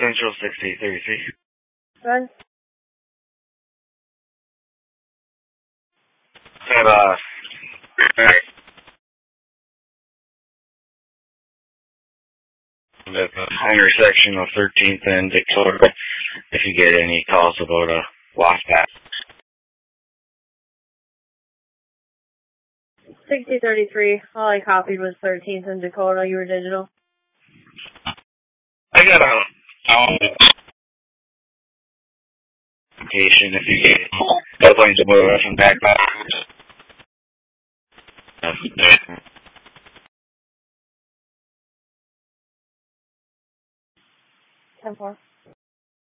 Central 6833. Run. Have the intersection of 13th and Dakota, if you get any calls about a lost path. 6033. All I copied was 13th and Dakota. You were digital. I got a location if you get airplanes to move from back. 10-4.